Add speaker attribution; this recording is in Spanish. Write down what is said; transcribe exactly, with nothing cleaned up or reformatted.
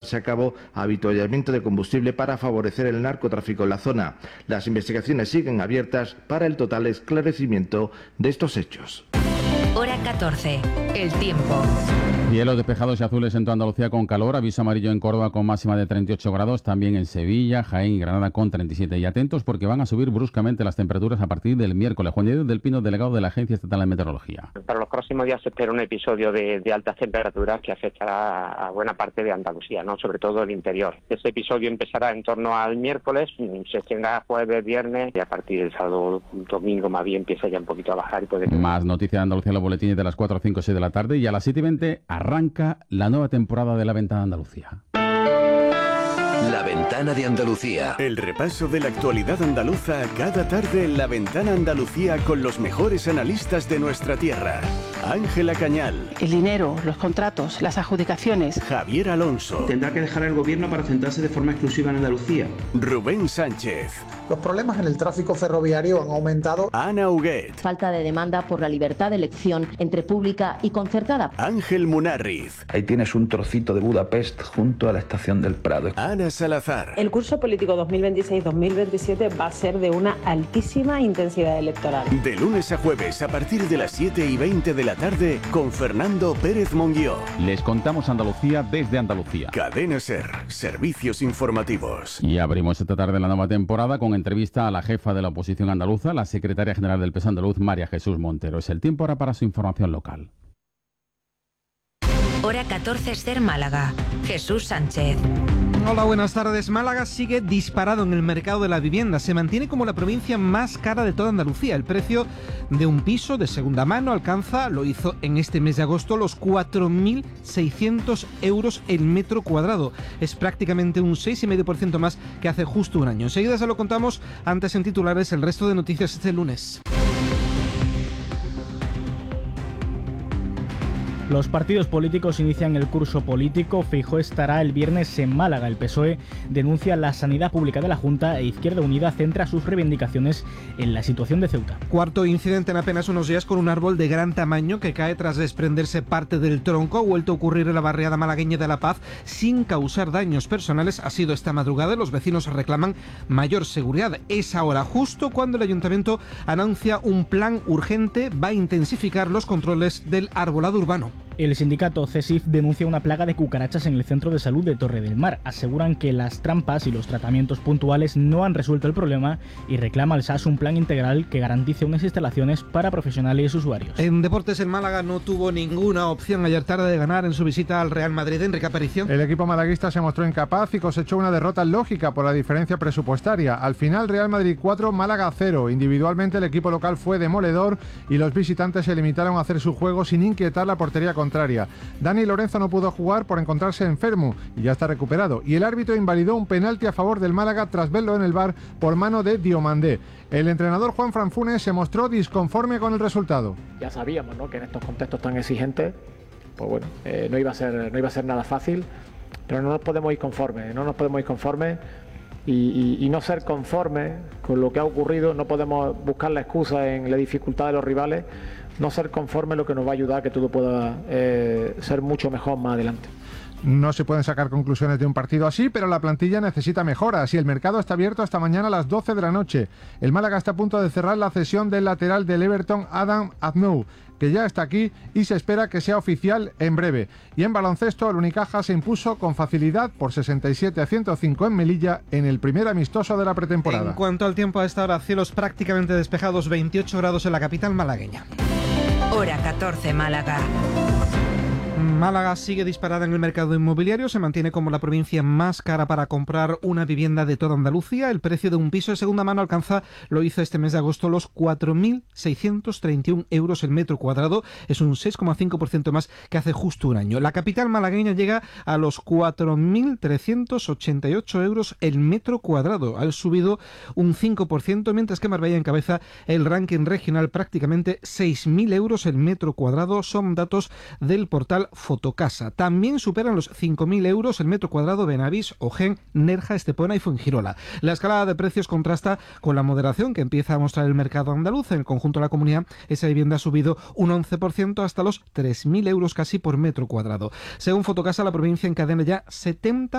Speaker 1: llevarse a cabo avituallamiento de combustible para favorecer el narcotráfico en la zona. Las investigaciones siguen abiertas para el total esclarecimiento de estos hechos.
Speaker 2: Hora catorce. El tiempo.
Speaker 3: Cielos despejados y azules en toda Andalucía con calor, aviso amarillo en Córdoba con máxima de treinta y ocho grados, también en Sevilla, Jaén y Granada con treinta y siete. Y atentos porque van a subir bruscamente las temperaturas a partir del miércoles. Juan Diego del Pino, delegado de la Agencia Estatal de Meteorología.
Speaker 4: Para los próximos días se espera un episodio de, de altas temperaturas que afectará a buena parte de Andalucía, ¿no? Sobre todo el interior. Este episodio empezará en torno al miércoles, se extenderá jueves, viernes y a partir del sábado, domingo más bien empieza ya un poquito a bajar y puede...
Speaker 3: Más noticias de Andalucía en los boletines de las cuatro, cinco, seis de la tarde y a las siete y veinte arranca la nueva temporada de La Ventana de Andalucía.
Speaker 5: La Ventana de Andalucía.
Speaker 6: El repaso de la actualidad andaluza cada tarde en La Ventana Andalucía con los mejores analistas de nuestra tierra. Ángela Cañal.
Speaker 7: El dinero, los contratos, las adjudicaciones.
Speaker 6: Javier Alonso.
Speaker 8: Tendrá que dejar el gobierno para centrarse de forma exclusiva en Andalucía.
Speaker 6: Rubén Sánchez.
Speaker 9: Los problemas en el tráfico ferroviario han aumentado.
Speaker 6: Ana Huguet.
Speaker 10: Falta de demanda por la libertad de elección entre pública y concertada.
Speaker 6: Ángel Munarriz.
Speaker 11: Ahí tienes un trocito de Budapest junto a la estación del Prado.
Speaker 6: Ana Salazar.
Speaker 12: El curso político dos mil veintiséis dos mil veintisiete va a ser de una altísima intensidad electoral.
Speaker 6: De lunes a jueves a partir de las siete y veinte de la tarde con Fernando Pérez Monguió.
Speaker 3: Les contamos Andalucía desde Andalucía.
Speaker 6: Cadena SER, servicios informativos.
Speaker 3: Y abrimos esta tarde la nueva temporada con entrevista a la jefa de la oposición andaluza, la secretaria general del P S O E andaluz, María Jesús Montero. Es el tiempo ahora para su información local.
Speaker 2: Hora catorce, SER Málaga. Jesús Sánchez.
Speaker 13: Hola, buenas tardes. Málaga sigue disparado en el mercado de la vivienda. Se mantiene como la provincia más cara de toda Andalucía. El precio de un piso de segunda mano alcanza, lo hizo en este mes de agosto, los cuatro mil seiscientos euros el metro cuadrado. Es prácticamente un seis coma cinco por ciento más que hace justo un año. Enseguida se lo contamos, antes en titulares, el resto de noticias este lunes.
Speaker 14: Los partidos políticos inician el curso político. Feijóo estará el viernes en Málaga. El P S O E denuncia la sanidad pública de la Junta e Izquierda Unida centra sus reivindicaciones en la situación de Ceuta.
Speaker 13: Cuarto incidente en apenas unos días con un árbol de gran tamaño que cae tras desprenderse parte del tronco. Ha vuelto a ocurrir en la barriada malagueña de La Paz sin causar daños personales. Ha sido esta madrugada. Los vecinos reclaman mayor seguridad. Es ahora justo cuando el ayuntamiento anuncia un plan urgente. Va a intensificar los controles del arbolado urbano.
Speaker 14: El sindicato CESIF denuncia una plaga de cucarachas en el centro de salud de Torre del Mar. Aseguran que las trampas y los tratamientos puntuales no han resuelto el problema y reclama al S A S un plan integral que garantice unas instalaciones para profesionales y usuarios.
Speaker 13: En deportes, el Málaga no tuvo ninguna opción ayer tarde de ganar en su visita al Real Madrid. Enrique Aparicio.
Speaker 15: El equipo malaguista se mostró incapaz y cosechó una derrota lógica por la diferencia presupuestaria. Al final, Real Madrid cuatro, Málaga cero. Individualmente, el equipo local fue demoledor y los visitantes se limitaron a hacer su juego sin inquietar la portería contraria. Dani Lorenzo no pudo jugar por encontrarse enfermo y ya está recuperado. Y el árbitro invalidó un penalti a favor del Málaga tras verlo en el V A R por mano de Diomandé. El entrenador Juan Franfunes se mostró disconforme con el resultado.
Speaker 16: Ya sabíamos, ¿no?, que en estos contextos tan exigentes, pues bueno, eh, no iba a ser, no iba a ser nada fácil, pero no nos podemos ir conformes, no nos podemos ir conformes. Y, y, y no ser conformes con lo que ha ocurrido. No podemos buscar la excusa en la dificultad de los rivales. No ser conforme es lo que nos va a ayudar a que todo pueda eh, ser mucho mejor más adelante.
Speaker 15: No se pueden sacar conclusiones de un partido así, pero la plantilla necesita mejoras y el mercado está abierto hasta mañana a las doce de la noche. El Málaga está a punto de cerrar la cesión del lateral del Everton, Adam Aznou, que ya está aquí y se espera que sea oficial en breve. Y en baloncesto, el Unicaja se impuso con facilidad por sesenta y siete a ciento cinco en Melilla en el primer amistoso de la pretemporada.
Speaker 13: En cuanto al tiempo, a esta hora, cielos prácticamente despejados, veintiocho grados en la capital malagueña.
Speaker 2: Hora catorce, Málaga.
Speaker 13: Málaga sigue disparada en el mercado inmobiliario, se mantiene como la provincia más cara para comprar una vivienda de toda Andalucía. El precio de un piso de segunda mano alcanza, lo hizo este mes de agosto, los cuatro mil seiscientos treinta y uno euros el metro cuadrado. Es un seis coma cinco por ciento más que hace justo un año. La capital malagueña llega a los cuatro mil trescientos ochenta y ocho euros el metro cuadrado. Ha subido un cinco por ciento, mientras que Marbella encabeza el ranking regional, prácticamente seis mil euros el metro cuadrado. Son datos del portal Fotocasa. También superan los cinco mil euros el metro cuadrado Benavís, Ojén, Nerja, Estepona y Fuengirola. La escalada de precios contrasta con la moderación que empieza a mostrar el mercado andaluz. En el conjunto de la comunidad, esa vivienda ha subido un once por ciento hasta los tres mil euros casi por metro cuadrado. Según Fotocasa, la provincia encadena ya setenta